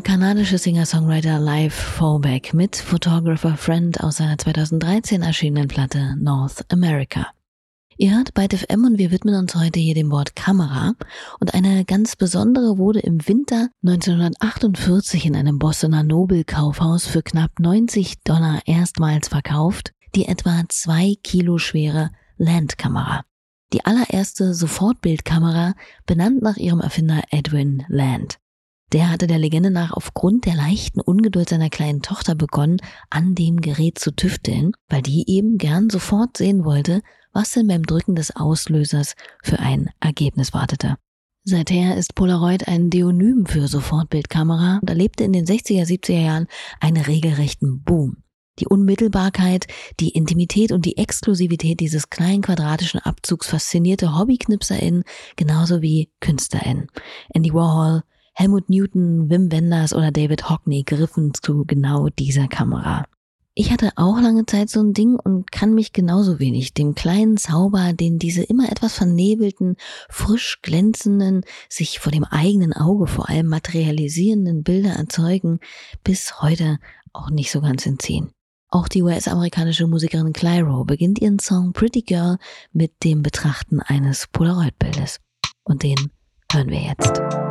der kanadische Singer-Songwriter Leif Faubeck mit Photographer Friend aus seiner 2013 erschienenen Platte North America. Ihr hört Byte FM und wir widmen uns heute hier dem Wort Kamera, und eine ganz besondere wurde im Winter 1948 in einem Bostoner Nobelkaufhaus für knapp $90 erstmals verkauft, die etwa 2 Kilo schwere Land-Kamera. Die allererste Sofortbildkamera, benannt nach ihrem Erfinder Edwin Land. Der hatte der Legende nach aufgrund der leichten Ungeduld seiner kleinen Tochter begonnen, an dem Gerät zu tüfteln, weil die eben gern sofort sehen wollte, was denn beim Drücken des Auslösers für ein Ergebnis wartete. Seither ist Polaroid ein Deonym für Sofortbildkamera und erlebte in den 60er, 70er Jahren einen regelrechten Boom. Die Unmittelbarkeit, die Intimität und die Exklusivität dieses kleinen quadratischen Abzugs faszinierte HobbyknipserInnen genauso wie KünstlerInnen. Andy Warhol, Helmut Newton, Wim Wenders oder David Hockney griffen zu genau dieser Kamera. Ich hatte auch lange Zeit so ein Ding und kann mich genauso wenig dem kleinen Zauber, den diese immer etwas vernebelten, frisch glänzenden, sich vor dem eigenen Auge vor allem materialisierenden Bilder erzeugen, bis heute auch nicht so ganz entziehen. Auch die US-amerikanische Musikerin Clyro beginnt ihren Song Pretty Girl mit dem Betrachten eines Polaroid-Bildes. Und den hören wir jetzt.